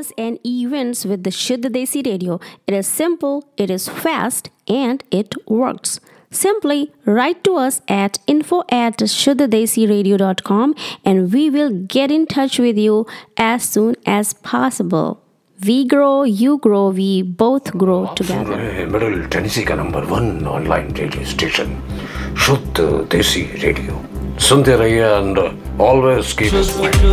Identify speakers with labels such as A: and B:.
A: business and events with the Shuddha Desi Radio. It is simple, it is fast, and it works. Simply write to us at info@shuddhadesiradio.com and we will get in touch with you as soon as possible. We grow, you grow, we both grow together.
B: Middle Tennessee का number 1 online radio station शुद्ध देसी radio सुनते रहिए and always keep